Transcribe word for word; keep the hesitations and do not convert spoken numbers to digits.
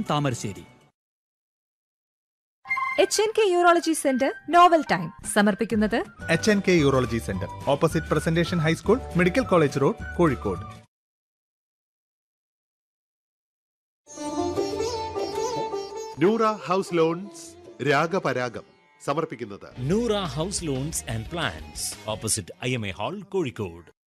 Thamarassery. H N K urology centre novel time സമർപ്പിക്കുന്നത് H N K urology centre, opposite presentation high school, medical college road, Kozhikode. Noora house loans രാഗപരാഗം സമർപ്പിക്കുന്നത് Noora house loans and plans, opposite I M A hall, Kozhikode.